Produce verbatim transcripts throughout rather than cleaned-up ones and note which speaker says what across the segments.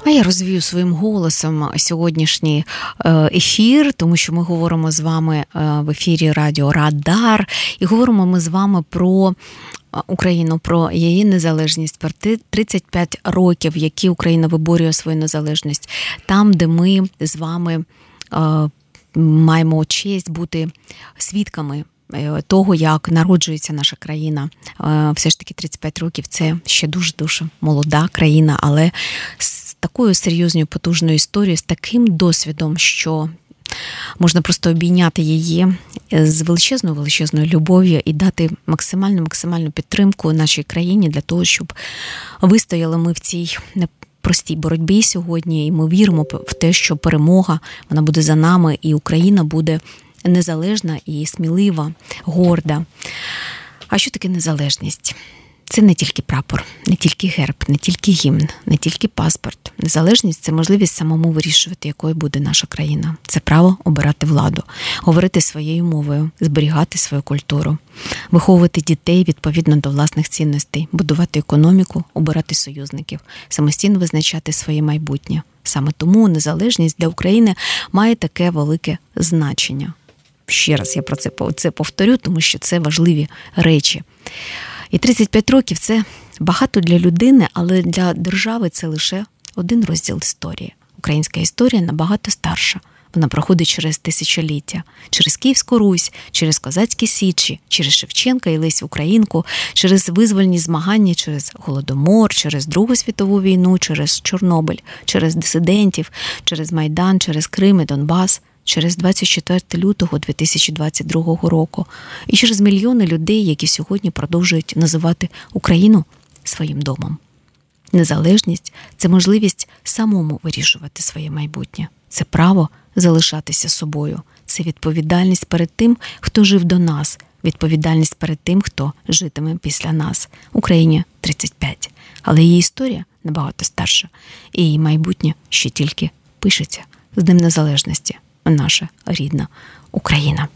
Speaker 1: А я розвію своїм голосом сьогоднішній ефір, тому що ми говоримо з вами в ефірі Радіо Радар, і говоримо ми з вами про Україну, про її незалежність, про тридцять п'ять років, які Україна виборює свою незалежність, там, де ми з вами маємо честь бути свідками того, як народжується наша країна. Все ж таки тридцять п'ять років – це ще дуже-дуже молода країна, але з такою серйозною, потужною історією, з таким досвідом, що можна просто обійняти її з величезною-величезною любов'ю і дати максимальну-максимальну підтримку нашій країні для того, щоб вистояли ми в цій простій боротьбі сьогодні, і ми віримо в те, що перемога, вона буде за нами, і Україна буде незалежна і смілива, горда. А що таке незалежність? Це не тільки прапор, не тільки герб, не тільки гімн, не тільки паспорт. Незалежність – це можливість самому вирішувати, якою буде наша країна. Це право обирати владу, говорити своєю мовою, зберігати свою культуру, виховувати дітей відповідно до власних цінностей, будувати економіку, обирати союзників, самостійно визначати своє майбутнє. Саме тому незалежність для України має таке велике значення. Ще раз я про це, це повторю, тому що це важливі речі. І тридцять п'ять років – це багато для людини, але для держави це лише один розділ історії. Українська історія набагато старша. Вона проходить через тисячоліття, через Київську Русь, через козацькі січі, через Шевченка і Лесю Українку, через визвольні змагання, через Голодомор, через Другу світову війну, через Чорнобиль, через дисидентів, через Майдан, через Крим і Донбас, через двадцять четвертого лютого дві тисячі двадцять другого року і через мільйони людей, які сьогодні продовжують називати Україну своїм домом. Незалежність – це можливість самому вирішувати своє майбутнє. Це право залишатися собою. Це відповідальність перед тим, хто жив до нас, відповідальність перед тим, хто житиме після нас. Україні тридцять п'ять, але її історія набагато старша, і її майбутнє ще тільки пишеться. З Днем Незалежності, наша рідна Україна.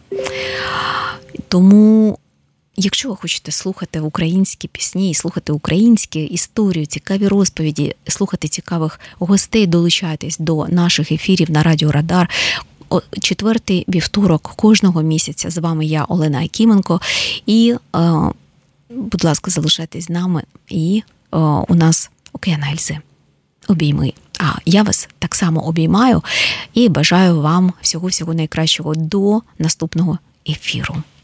Speaker 1: Тому, якщо ви хочете слухати українські пісні, слухати українські історію, цікаві розповіді, слухати цікавих гостей, долучайтесь до наших ефірів на Радіо Радар. Четвертий вівторок кожного місяця. З вами я, Олена Акіменко. І, будь ласка, залишайтесь з нами. І у нас Океан Ельзи. Обійми. А я вас так само обіймаю і бажаю вам всього-всього найкращого до наступного ефіру.